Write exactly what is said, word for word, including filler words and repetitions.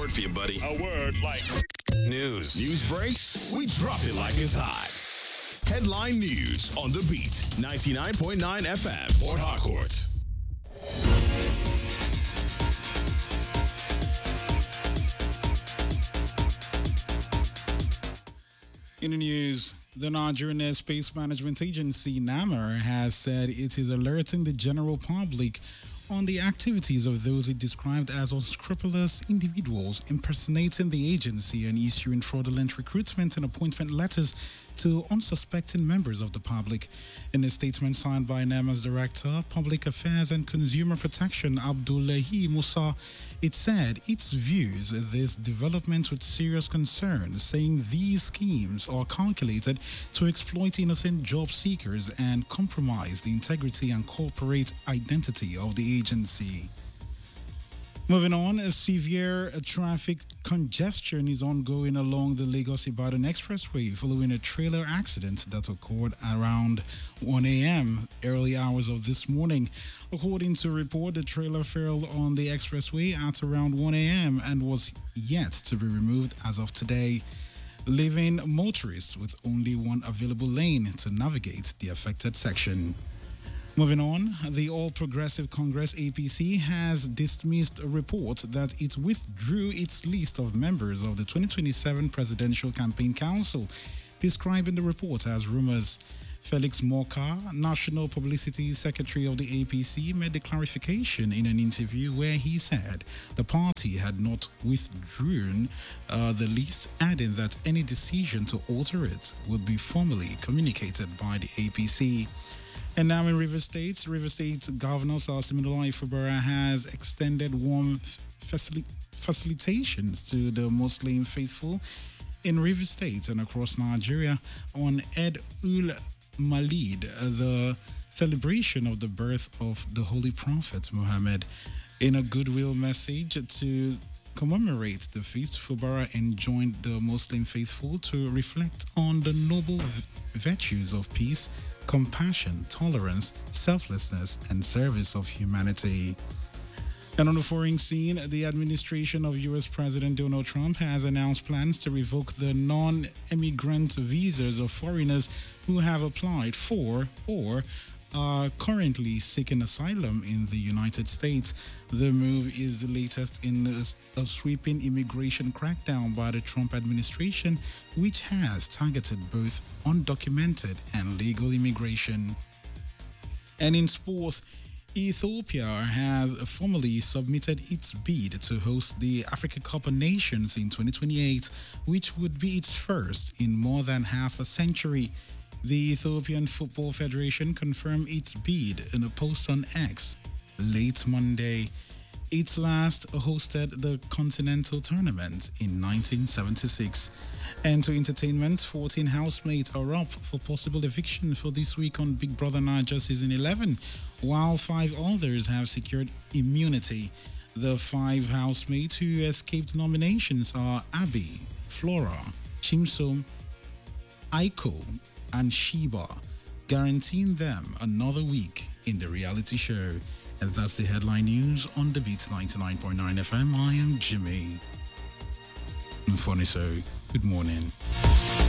word for you, buddy. A word like news. News breaks? We drop it like it's hot. Headline news on the beat. ninety-nine point nine F M, Port Harcourt. In the news, the Nigerian Airspace Management Agency, NAMAR, has said it is alerting the general public on the activities of those it described as unscrupulous individuals impersonating the agency and issuing fraudulent recruitment and appointment letters to unsuspecting members of the public. In a statement signed by NAMA's Director, Public Affairs and Consumer Protection, Abdullahi Musa, it said it views this development with serious concern, saying these schemes are calculated to exploit innocent job seekers and compromise the integrity and corporate identity of the agency. Moving on, a severe traffic congestion is ongoing along the Lagos-Ibadan Expressway following a trailer accident that occurred around one a.m. early hours of this morning. According to a report, the trailer fell on the expressway at around one a.m. and was yet to be removed as of today, leaving motorists with only one available lane to navigate the affected section. Moving on, the All Progressive Congress A P C has dismissed a report that it withdrew its list of members of the twenty twenty-seven Presidential Campaign Council, describing the report as rumors. Felix Morka, National Publicity Secretary of the A P C, made the clarification in an interview where he said the party had not withdrawn uh, the list, adding that any decision to alter it would be formally communicated by the A P C. And now in River State, River State Governor Siminalayi Fubara has extended warm facil- facilitations to the Muslim faithful in River State and across Nigeria on Eid ul Malid, the celebration of the birth of the Holy Prophet Muhammad. In a goodwill message to commemorate the feast, Fubara enjoined the Muslim faithful to reflect on the noble virtues of peace, compassion, tolerance, selflessness, and service of humanity. And on the foreign scene, the administration of U S President Donald Trump has announced plans to revoke the non-immigrant visas of foreigners who have applied for or are currently seeking asylum in the United States. The move is the latest in a, a sweeping immigration crackdown by the Trump administration, which has targeted both undocumented and legal immigration. And in sports, Ethiopia has formally submitted its bid to host the Africa Cup of Nations in twenty twenty-eight, which would be its first in more than half a century. The Ethiopian Football Federation confirmed its bid in a post on X late Monday. It last hosted the Continental Tournament in nineteen seventy-six. And to entertainment, fourteen housemates are up for possible eviction for this week on Big Brother Niger Season eleven, while five others have secured immunity. The five housemates who escaped nominations are Abby, Flora, Chimsom, Aiko, and Sheba, guaranteeing them another week in the reality show. And that's the headline news on the Beats ninety-nine point nine F M. I am Jimmy Mfoniso. Good morning.